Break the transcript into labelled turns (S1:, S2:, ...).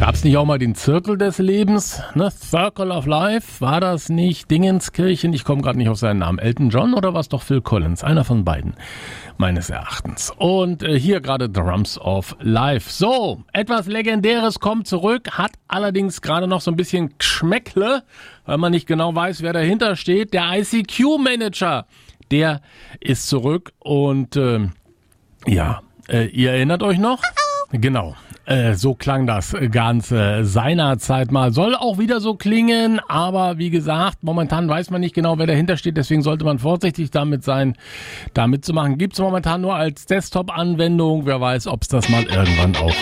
S1: Gab es nicht auch mal den Zirkel des Lebens? Ne? Circle of Life? War das nicht Dingenskirchen? Ich komme gerade nicht auf seinen Namen. Elton John oder war es doch Phil Collins? Einer von beiden, meines Erachtens. Und hier gerade Drums of Life. So, etwas Legendäres kommt zurück, hat allerdings gerade noch so ein bisschen Geschmäckle, weil man nicht genau weiß, wer dahinter steht. Der ICQ-Manager, der ist zurück und ihr erinnert euch noch? Genau. So klang das Ganze seinerzeit mal. Soll auch wieder so klingen, aber wie gesagt, momentan weiß man nicht genau, wer dahinter steht. Deswegen sollte man vorsichtig damit sein, da mitzumachen. Gibt es momentan nur als Desktop-Anwendung. Wer weiß, ob es das mal irgendwann auch